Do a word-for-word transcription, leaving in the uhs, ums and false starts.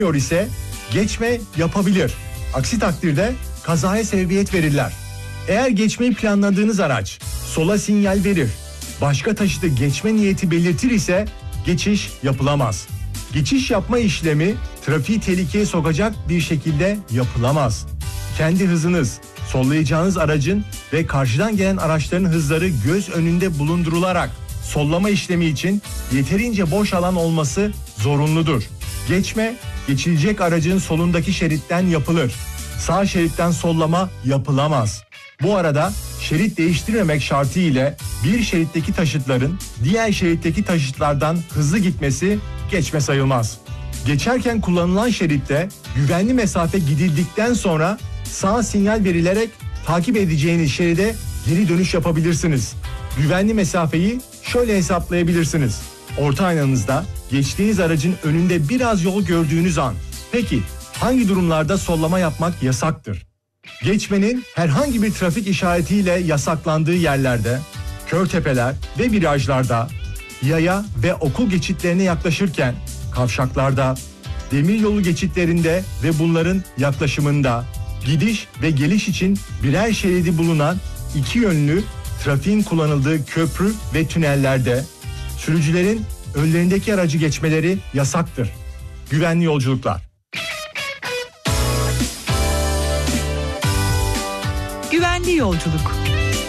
ise geçme yapabilir. Aksi takdirde kazaya sebebiyet verirler. Eğer geçmeyi planladığınız araç sola sinyal verir, başka taşıtı geçme niyeti belirtir ise geçiş yapılamaz. Geçiş yapma işlemi trafiği tehlikeye sokacak bir şekilde yapılamaz. Kendi hızınız, sollayacağınız aracın ve karşıdan gelen araçların hızları göz önünde bulundurularak sollama işlemi için yeterince boş alan olması zorunludur. Geçme, geçilecek aracın solundaki şeritten yapılır. Sağ şeritten sollama yapılamaz. Bu arada şerit değiştirmemek şartı ile bir şeritteki taşıtların diğer şeritteki taşıtlardan hızlı gitmesi geçme sayılmaz. Geçerken kullanılan şeritte güvenli mesafe gidildikten sonra sağ sinyal verilerek takip edeceğiniz şeride geri dönüş yapabilirsiniz. Güvenli mesafeyi şöyle hesaplayabilirsiniz. Orta aynanızda geçtiğiniz aracın önünde biraz yol gördüğünüz an. Peki hangi durumlarda sollama yapmak yasaktır? Geçmenin herhangi bir trafik işaretiyle yasaklandığı yerlerde, körtepeler ve virajlarda, yaya ve okul geçitlerine yaklaşırken, kavşaklarda, demiryolu geçitlerinde ve bunların yaklaşımında, gidiş ve geliş için birer şeridi bulunan iki yönlü trafiğin kullanıldığı köprü ve tünellerde, sürücülerin önlerindeki aracı geçmeleri yasaktır. Güvenli yolculuklar. Güvenli yolculuk.